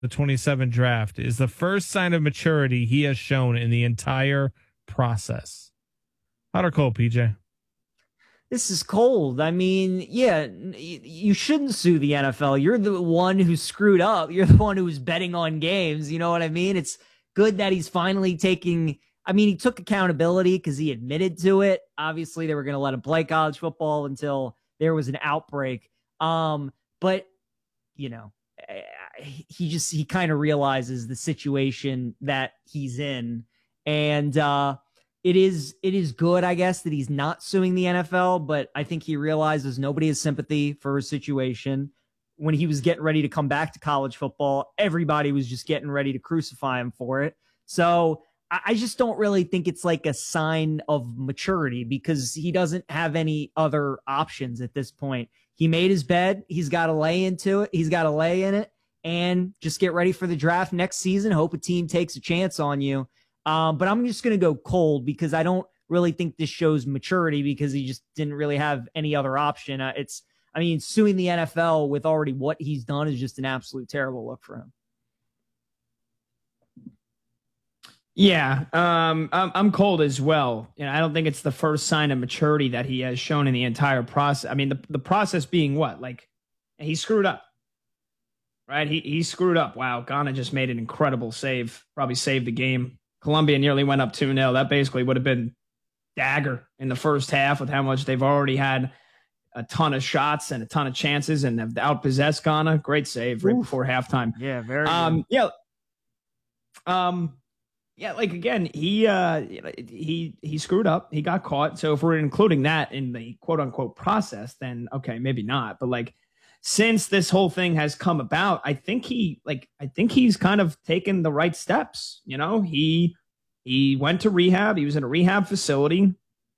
the 27 draft is the first sign of maturity he has shown in the entire process. Hot or cold, PJ? This is cold. I mean, yeah, you shouldn't sue the NFL. You're the one who screwed up. You're the one who was betting on games. You know what I mean? It's good that he's finally taking. I mean, he took accountability because he admitted to it. Obviously, they were going to let him play college football until there was an outbreak. But you know, he kind of realizes the situation that he's in, and it is good, I guess, that he's not suing the NFL, but I think he realizes nobody has sympathy for his situation. When he was getting ready to come back to college football, everybody was just getting ready to crucify him for it. So I just don't really think it's like a sign of maturity because he doesn't have any other options at this point. He made his bed. He's got to lay into it. He's got to lay in it and just get ready for the draft next season. Hope a team takes a chance on you. But I'm just going to go cold because I don't really think this shows maturity because he just didn't really have any other option. Suing the NFL with already what he's done is just an absolute terrible look for him. Yeah, I'm cold as well. I don't think it's the first sign of maturity that he has shown in the entire process. I mean, the process being what? Like, he screwed up, right? He screwed up. Wow, Ghana just made an incredible save, probably saved the game. Colombia nearly went up 2-0. That basically would have been dagger in the first half with how much they've already had a ton of shots and a ton of chances and have outpossessed Ghana. Great save right before halftime. Yeah, very good. Like again, he screwed up. He got caught. So if we're including that in the quote unquote process, then okay, maybe not. But like since this whole thing has come about, I think he's kind of taken the right steps. He went to rehab. He was in a rehab facility.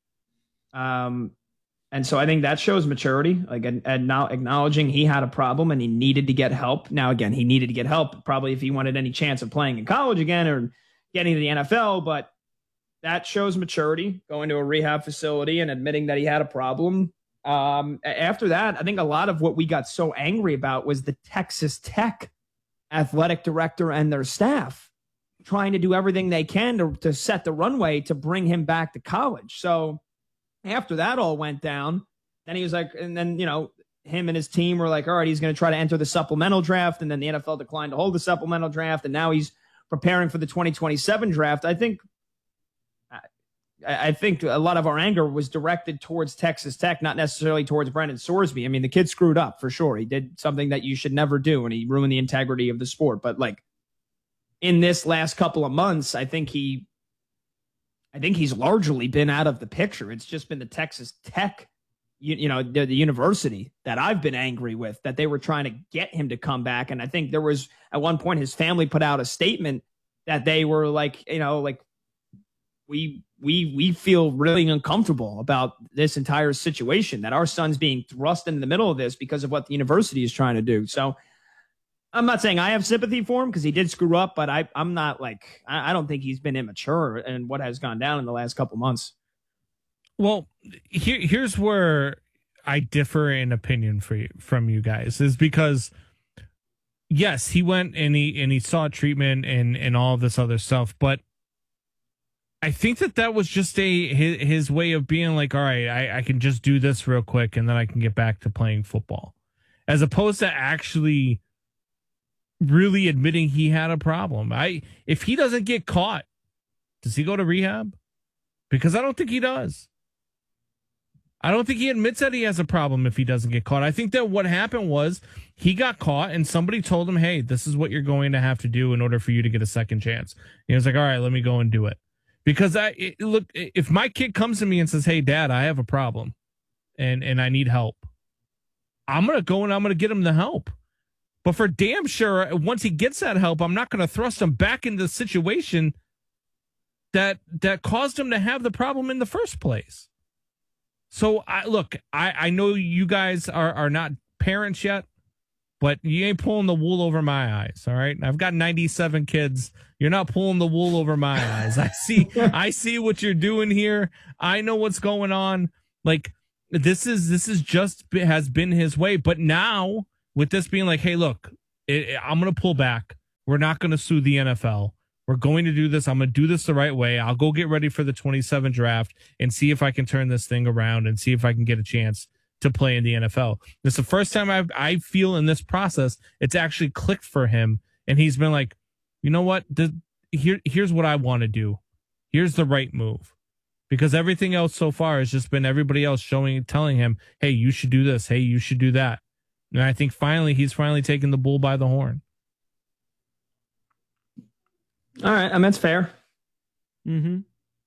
And so I think that shows maturity, like and now acknowledging he had a problem and he needed to get help. Now, again, he needed to get help probably if he wanted any chance of playing in college again or getting to the NFL, but that shows maturity, going to a rehab facility and admitting that he had a problem. After that, I think a lot of what we got so angry about was the Texas Tech athletic director and their staff trying to do everything they can to set the runway to bring him back to college. So after that all went down, then he was like, and then, him and his team were like, all right, he's going to try to enter the supplemental draft. And then the NFL declined to hold the supplemental draft. And now he's preparing for the 2027 draft. I think a lot of our anger was directed towards Texas Tech, not necessarily towards Brendan Sorsby. I mean, the kid screwed up for sure. He did something that you should never do, and he ruined the integrity of the sport. But like in this last couple of months, I think he's largely been out of the picture. It's just been the Texas Tech, the university that I've been angry with, that they were trying to get him to come back. And I think there was at one point his family put out a statement that they were like, we feel really uncomfortable about this entire situation, that our son's being thrust in the middle of this because of what the university is trying to do. So I'm not saying I have sympathy for him because he did screw up, but I'm not like, I don't think he's been immature in what has gone down in the last couple months. Well, here's where I differ in opinion from you guys, is because yes, he went and he sought treatment and all this other stuff, but I think that was just his way of being like, all right, I can just do this real quick and then I can get back to playing football, as opposed to actually really admitting he had a problem. If he doesn't get caught, does he go to rehab? Because I don't think he does. I don't think he admits that he has a problem if he doesn't get caught. I think that what happened was he got caught and somebody told him, hey, this is what you're going to have to do in order for you to get a second chance. And he was like, all right, let me go and do it. Because look, if my kid comes to me and says, hey, Dad, I have a problem and I need help, I'm going to go and I'm going to get him the help. But for damn sure, once he gets that help, I'm not going to thrust him back into the situation that caused him to have the problem in the first place. So, I know you guys are not parents yet, but you ain't pulling the wool over my eyes, all right? I've got 97 kids. You're not pulling the wool over my eyes. I see what you're doing here. I know what's going on. Like, this is just has been his way. But now, with this being like, hey, look, I'm going to pull back. we're not going to sue the NFL. We're going to do this. I'm going to do this the right way. I'll go get ready for the 27 draft and see if I can turn this thing around and see if I can get a chance to play in the NFL. This is the first time I feel in this process it's actually clicked for him, and he's been like, you know what? Here's what I want to do. Here's the right move. Because everything else so far has just been everybody else telling him, hey, you should do this. Hey, you should do that. And I think he's finally taken the bull by the horn. All right. I mean, that's fair. Mm-hmm.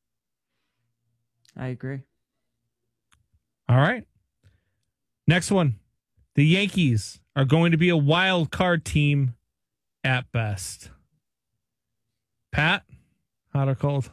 I agree. All right. Next one. The Yankees are going to be a wild card team at best. Pat, hot or cold?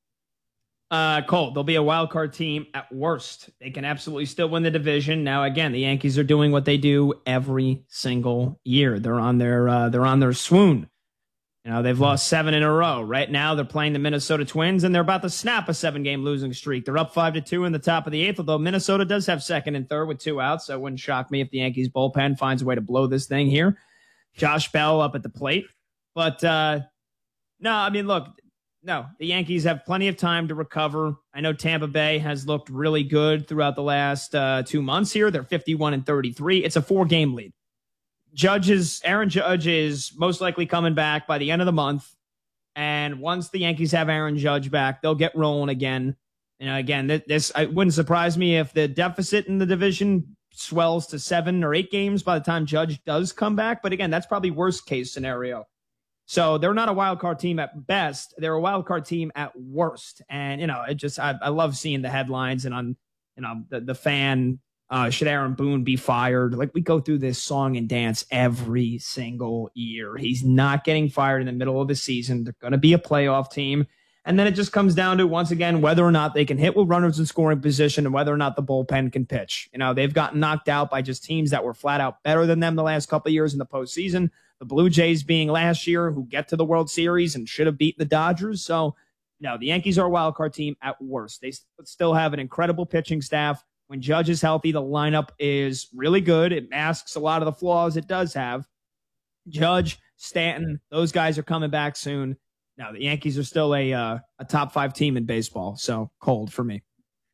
Cold. They'll be a wild card team at worst. They can absolutely still win the division. Now, again, the Yankees are doing what they do every single year. They're on their swoon. You know, they've lost 7 in a row. Right now, they're playing the Minnesota Twins, and they're about to snap a 7-game losing streak. They're up 5-2 in the top of the 8th, although Minnesota does have second and third with 2 outs, so it wouldn't shock me if the Yankees bullpen finds a way to blow this thing here. Josh Bell up at the plate. But, no, I mean, look, no, the Yankees have plenty of time to recover. I know Tampa Bay has looked really good throughout the last 2 months here. They're 51-33. It's a 4-game lead. Aaron Judge is most likely coming back by the end of the month. And once the Yankees have Aaron Judge back, they'll get rolling again. You know, again, it wouldn't surprise me if the deficit in the division swells to 7 or 8 games by the time Judge does come back. But again, that's probably worst case scenario. So they're not a wild card team at best. They're a wild card team at worst. And, you know, I love seeing the headlines and on, you know, the fan, should Aaron Boone be fired? Like, we go through this song and dance every single year. He's not getting fired in the middle of the season. They're going to be a playoff team. And then it just comes down to, once again, whether or not they can hit with runners in scoring position and whether or not the bullpen can pitch. You know, they've gotten knocked out by just teams that were flat out better than them the last couple of years in the postseason. The Blue Jays being last year, who get to the World Series and should have beat the Dodgers. So, no, the Yankees are a wild card team at worst. They still have an incredible pitching staff. When Judge is healthy, the lineup is really good. It masks a lot of the flaws it does have. Judge, Stanton, those guys are coming back soon. Now, the Yankees are still a top 5 team in baseball, so cold for me.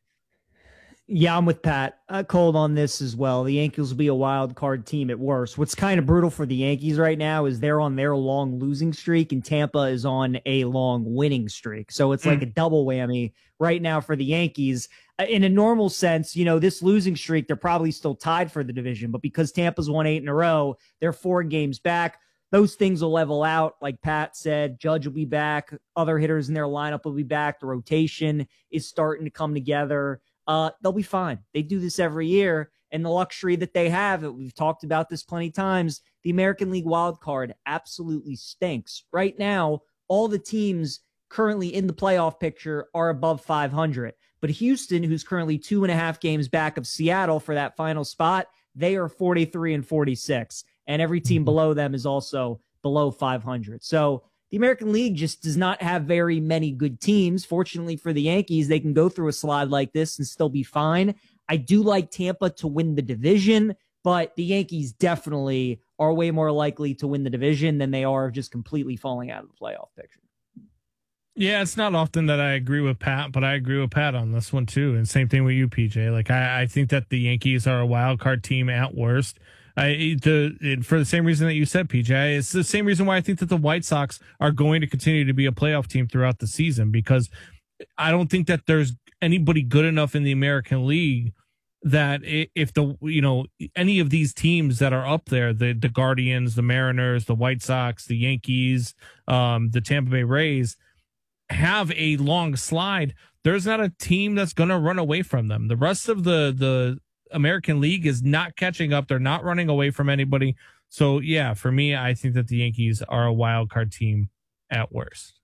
Yeah, I'm with Pat. Cold on this as well. The Yankees will be a wild card team at worst. What's kind of brutal for the Yankees right now is they're on their long losing streak and Tampa is on a long winning streak. So it's like a double whammy right now for the Yankees. In a normal sense, you know, this losing streak, they're probably still tied for the division, but because Tampa's won 8 in a row, they're 4 games back. Those things will level out. Like Pat said, Judge will be back. Other hitters in their lineup will be back. The rotation is starting to come together. They'll be fine. They do this every year. And the luxury that they have, we've talked about this plenty of times, the American League wild card absolutely stinks. Right now, all the teams currently in the playoff picture are above 500. But Houston, who's currently 2.5 games back of Seattle for that final spot, they are 43-46. And every team below them is also below 500. So the American League just does not have very many good teams. Fortunately for the Yankees, they can go through a slide like this and still be fine. I do like Tampa to win the division, but the Yankees definitely are way more likely to win the division than they are of just completely falling out of the playoff picture. Yeah, it's not often that I agree with Pat, but I agree with Pat on this one too. And same thing with you, PJ. Like, I think that the Yankees are a wild card team at worst. For the same reason that you said, PJ, it's the same reason why I think that the White Sox are going to continue to be a playoff team throughout the season, because I don't think that there's anybody good enough in the American League that if any of these teams that are up there, the Guardians, the Mariners, the White Sox, the Yankees, the Tampa Bay Rays, have a long slide, there's not a team that's going to run away from them. The rest of the American League is not catching up. They're not running away from anybody. So, yeah, for me, I think that the Yankees are a wild card team at worst.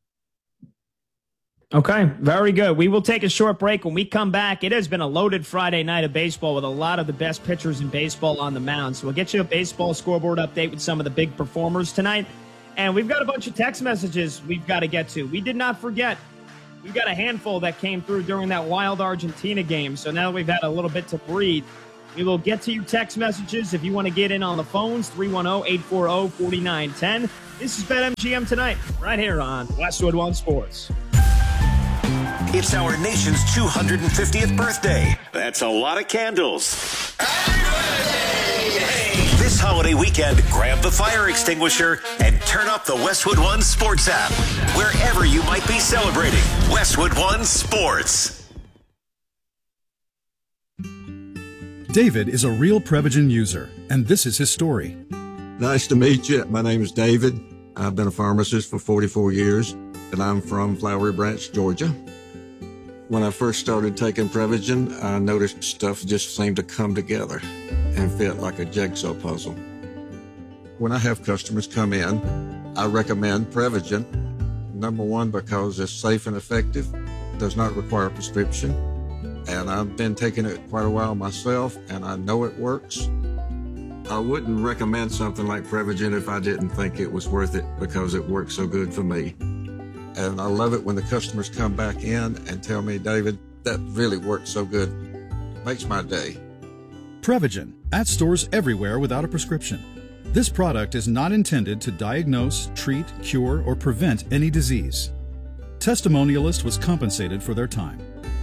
Okay, very good. We will take a short break. When we come back, it has been a loaded Friday night of baseball with a lot of the best pitchers in baseball on the mound. So we'll get you a baseball scoreboard update with some of the big performers tonight. And we've got a bunch of text messages we've got to get to. We did not forget. We've got a handful that came through during that wild Argentina game. So now that we've had a little bit to breathe, we will get to your text messages. If you want to get in on the phones, 310-840-4910. This is BetMGM Tonight, right here on Westwood One Sports. It's our nation's 250th birthday. That's a lot of candles. Happy birthday! This holiday weekend, grab the fire extinguisher and turn up the Westwood One Sports app. Wherever you might be celebrating, Westwood One Sports. David is a real Prevagen user, and this is his story. Nice to meet you. My name is David. I've been a pharmacist for 44 years, and I'm from Flowery Branch, Georgia. When I first started taking Prevagen, I noticed stuff just seemed to come together and fit like a jigsaw puzzle. When I have customers come in, I recommend Prevagen. Number one, because it's safe and effective, does not require a prescription, and I've been taking it quite a while myself, and I know it works. I wouldn't recommend something like Prevagen if I didn't think it was worth it because it works so good for me. And I love it when the customers come back in and tell me, David, that really works so good. Makes my day. Prevagen, at stores everywhere without a prescription. This product is not intended to diagnose, treat, cure, or prevent any disease. Testimonialist was compensated for their time.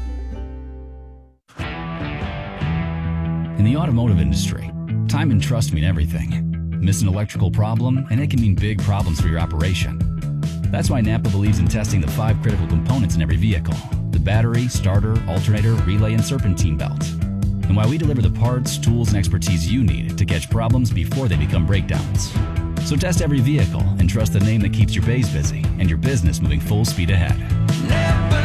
In the automotive industry, time and trust mean everything. Miss an electrical problem, and it can mean big problems for your operation. That's why Napa believes in testing the 5 critical components in every vehicle: the battery, starter, alternator, relay, and serpentine belt. And why we deliver the parts, tools, and expertise you need to catch problems before they become breakdowns. So test every vehicle and trust the name that keeps your bays busy and your business moving full speed ahead. Never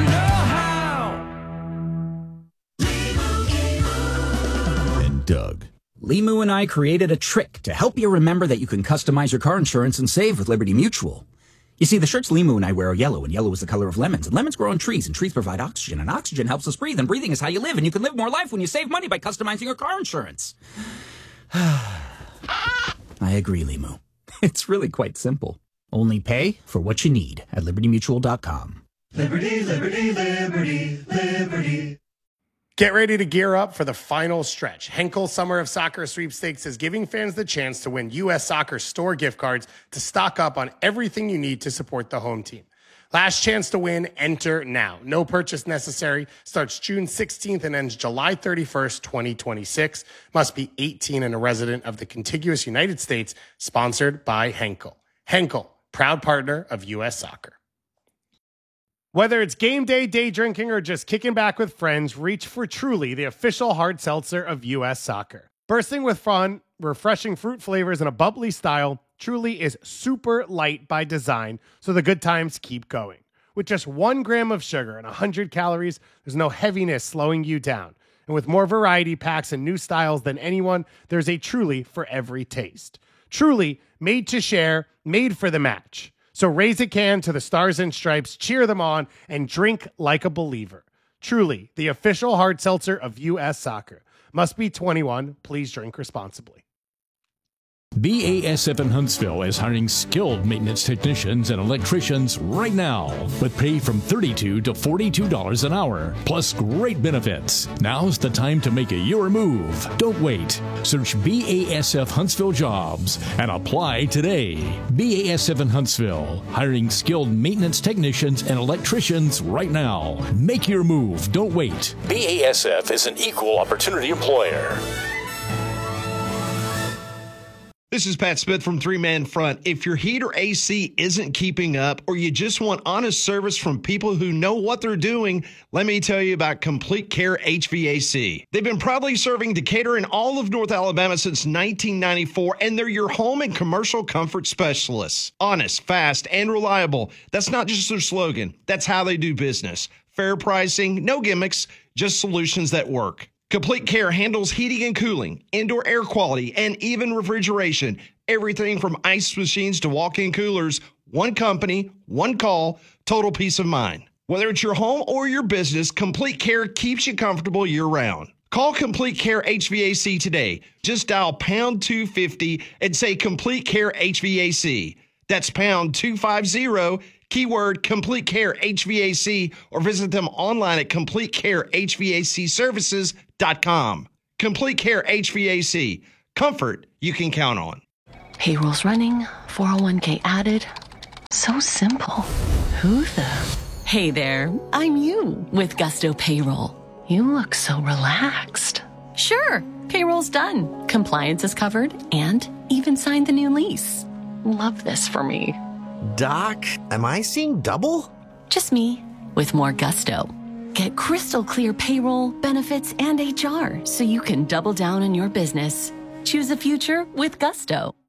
know how. And Doug. Limu and I created a trick to help you remember that you can customize your car insurance and save with Liberty Mutual. You see, the shirts Limu and I wear are yellow, and yellow is the color of lemons. And lemons grow on trees, and trees provide oxygen, and oxygen helps us breathe, and breathing is how you live, and you can live more life when you save money by customizing your car insurance. I agree, Limu. It's really quite simple. Only pay for what you need at libertymutual.com. Liberty, liberty, liberty, liberty. Get ready to gear up for the final stretch. Henkel Summer of Soccer Sweepstakes is giving fans the chance to win U.S. Soccer store gift cards to stock up on everything you need to support the home team. Last chance to win, enter now. No purchase necessary. Starts June 16th and ends July 31st, 2026. Must be 18 and a resident of the contiguous United States. Sponsored by Henkel. Henkel, proud partner of U.S. Soccer. Whether it's game day, day drinking, or just kicking back with friends, reach for Truly, the official hard seltzer of U.S. Soccer. Bursting with fun, refreshing fruit flavors, and a bubbly style, Truly is super light by design, so the good times keep going. With just 1 gram of sugar and 100 calories, there's no heaviness slowing you down. And with more variety packs and new styles than anyone, there's a Truly for every taste. Truly, made to share, made for the match. So raise a can to the Stars and Stripes, cheer them on, and drink like a believer. Truly, the official hard seltzer of U.S. Soccer. Must be 21. Please drink responsibly. BASF in Huntsville is hiring skilled maintenance technicians and electricians right now, with pay from $32 to $42 an hour, plus great benefits. Now's the time to make your move. Don't wait. Search BASF Huntsville Jobs and apply today. BASF in Huntsville, hiring skilled maintenance technicians and electricians right now. Make your move. Don't wait. BASF is an equal opportunity employer. This is Pat Smith from Three Man Front. If your heat or AC isn't keeping up, or you just want honest service from people who know what they're doing, let me tell you about Complete Care HVAC. They've been proudly serving Decatur and all of North Alabama since 1994, and they're your home and commercial comfort specialists. Honest, fast, and reliable. That's not just their slogan. That's how they do business. Fair pricing, no gimmicks, just solutions that work. Complete Care handles heating and cooling, indoor air quality, and even refrigeration. Everything from ice machines to walk-in coolers. One company, one call, total peace of mind. Whether it's your home or your business, Complete Care keeps you comfortable year-round. Call Complete Care HVAC today. Just dial pound 250 and say Complete Care HVAC. That's pound 250, keyword Complete Care HVAC, or visit them online at CompleteCareHVACservices.com. Complete Care HVAC. Comfort you can count on. Payroll's running, 401k added. So simple. Who the? Hey there, I'm you with Gusto Payroll. You look so relaxed. Sure, payroll's done. Compliance is covered and even signed the new lease. Love this for me. Doc, am I seeing double? Just me with more Gusto. Get crystal clear payroll, benefits, and HR so you can double down on your business. Choose a future with Gusto.